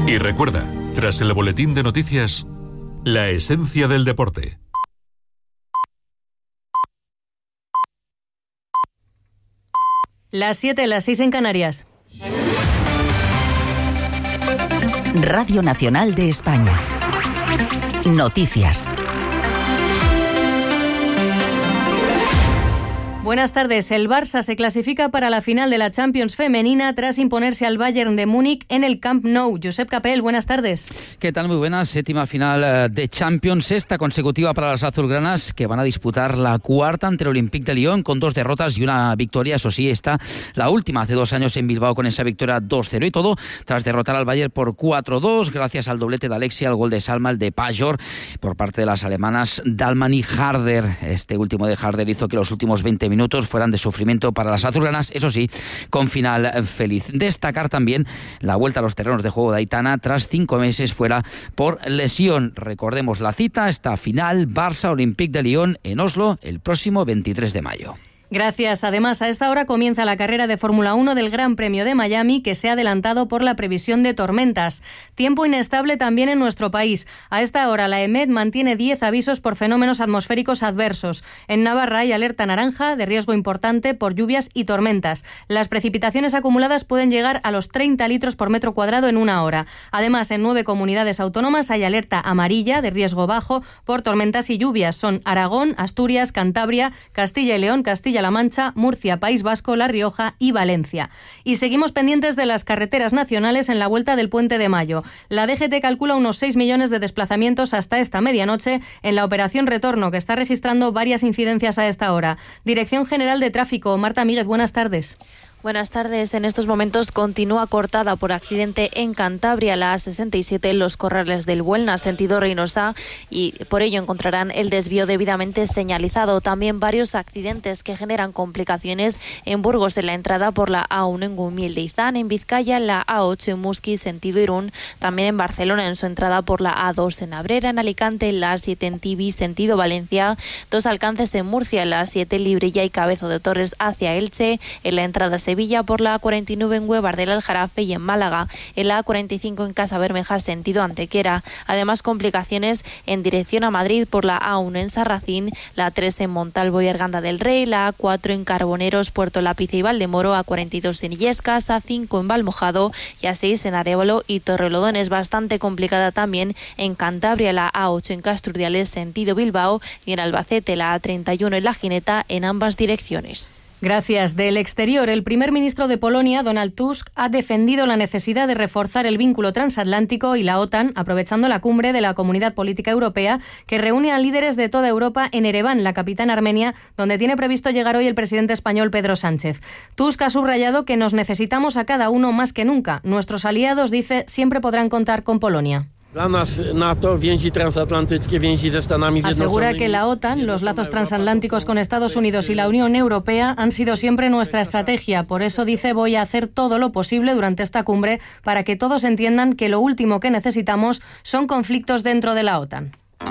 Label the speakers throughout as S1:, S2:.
S1: Y recuerda, tras el boletín de noticias, la esencia del deporte.
S2: Las 7, las 6 en Canarias.
S3: Radio Nacional de España. Noticias.
S2: Buenas tardes. El Barça se clasifica para la final de la Champions femenina tras imponerse al Bayern de Múnich en el Camp Nou. Josep Capel, buenas tardes.
S4: ¿Qué tal? Muy buenas. Séptima final de Champions, sexta consecutiva para las azulgranas, que van a disputar la cuarta ante el Olympique de Lyon con 2 derrotas y una victoria. Eso sí, está la última hace 2 años en Bilbao con esa victoria 2-0 y todo tras derrotar al Bayern por 4-2 gracias al doblete de Alexia, al gol de Salma, el de Pajor por parte de las alemanas Dahlmann y Harder. Este último de Harder hizo que los últimos 20 minutos fueran de sufrimiento para las azulgranas, eso sí, con final feliz. Destacar también la vuelta a los terrenos de juego de Aitana tras 5 meses fuera por lesión. Recordemos la cita, esta final Barça-Olympique de Lyon en Oslo el próximo 23 de mayo.
S2: Gracias. Además, a esta hora comienza la carrera de Fórmula 1 del Gran Premio de Miami, que se ha adelantado por la previsión de tormentas. Tiempo inestable también en nuestro país. A esta hora, la EMET mantiene 10 avisos por fenómenos atmosféricos adversos. En Navarra hay alerta naranja de riesgo importante por lluvias y tormentas. Las precipitaciones acumuladas pueden llegar a los 30 litros por metro cuadrado en una hora. Además, en 9 comunidades autónomas hay alerta amarilla de riesgo bajo por tormentas y lluvias. Son Aragón, Asturias, Cantabria, Castilla y León, Castilla-La Mancha, Murcia, País Vasco, La Rioja y Valencia. Y seguimos pendientes de las carreteras nacionales en la vuelta del Puente de Mayo. La DGT calcula unos 6 millones de desplazamientos hasta esta medianoche en la operación Retorno, que está registrando varias incidencias a esta hora. Dirección General de Tráfico, Marta Míguez, buenas tardes.
S5: Buenas tardes. En estos momentos continúa cortada por accidente en Cantabria la A67 en los Corrales del Buelna, sentido Reynosa, y por ello encontrarán el desvío debidamente señalizado. También varios accidentes que generan complicaciones en Burgos en la entrada por la A1 en Gumiel de Izán, en Vizcaya en la A8 en Musqui, sentido Irún, también en Barcelona en su entrada por la A2 en Abrera, en Alicante en la A7 en Tibi, sentido Valencia, 2 alcances en Murcia en la A7 Librilla y Cabezo de Torres hacia Elche, en la entrada Sevilla por la A49 en Huevar del Aljarafe y en Málaga, en la A45 en Casa Bermeja sentido Antequera. Además, complicaciones en dirección a Madrid por la A1 en Sarracín, la A3 en Montalvo y Arganda del Rey, la A4 en Carboneros, Puerto Lápice y Valdemoro, A42 en Illescas, A5 en Valmojado y A6 en Arévalo y Torrelodones. Bastante complicada también en Cantabria, la A8 en Casturdiales sentido Bilbao y en Albacete la A31 en La Gineta en ambas direcciones.
S2: Gracias. Del exterior, el primer ministro de Polonia, Donald Tusk, ha defendido la necesidad de reforzar el vínculo transatlántico y la OTAN, aprovechando la cumbre de la Comunidad Política Europea, que reúne a líderes de toda Europa en Ereván, la capital armenia, donde tiene previsto llegar hoy el presidente español Pedro Sánchez. Tusk ha subrayado que nos necesitamos a cada uno más que nunca. Nuestros aliados, dice, siempre podrán contar con Polonia. Asegura que la OTAN, los lazos transatlánticos con Estados Unidos y la Unión Europea han sido siempre nuestra estrategia. Por eso, dice, voy a hacer todo lo posible durante esta cumbre para que todos entiendan que lo último que necesitamos son conflictos dentro de la OTAN.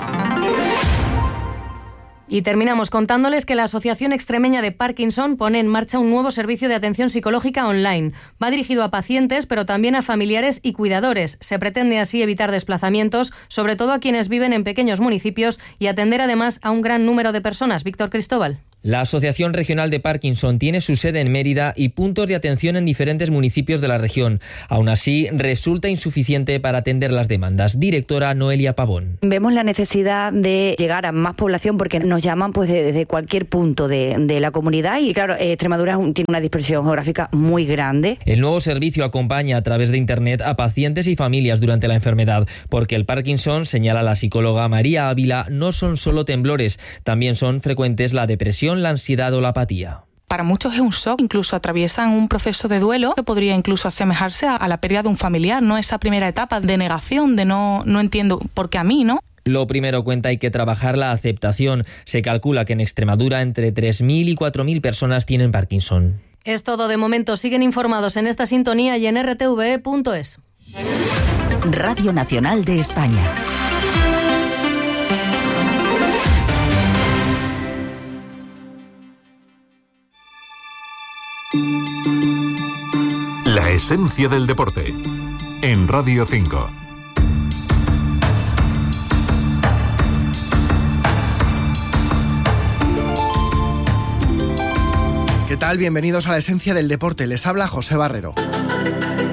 S2: Y terminamos contándoles que la Asociación Extremeña de Parkinson pone en marcha un nuevo servicio de atención psicológica online. Va dirigido a pacientes, pero también a familiares y cuidadores. Se pretende así evitar desplazamientos, sobre todo a quienes viven en pequeños municipios, y atender además a un gran número de personas. Víctor Cristóbal.
S6: La Asociación Regional de Parkinson tiene su sede en Mérida y puntos de atención en diferentes municipios de la región. Aún así, resulta insuficiente para atender las demandas. Directora Noelia Pavón.
S7: Vemos la necesidad de llegar a más población porque nos llaman pues desde cualquier punto de la comunidad y claro, Extremadura tiene una dispersión geográfica muy grande.
S6: El nuevo servicio acompaña a través de Internet a pacientes y familias durante la enfermedad, porque el Parkinson, señala la psicóloga María Ávila, no son solo temblores, también son frecuentes la depresión, la ansiedad o la apatía.
S8: Para muchos es un shock, incluso atraviesan un proceso de duelo que podría incluso asemejarse a la pérdida de un familiar, ¿no? Esa primera etapa de negación, de no entiendo por qué a mí, ¿no?
S6: Lo primero, cuenta, hay que trabajar la aceptación. Se calcula que en Extremadura entre 3.000 y 4.000 personas tienen Parkinson.
S2: Es todo de momento. Siguen informados en esta sintonía y en rtve.es.
S3: Radio Nacional de España.
S1: La esencia del deporte. en Radio 5.
S9: ¿Qué tal? Bienvenidos a la esencia del deporte. Les habla José Barrero.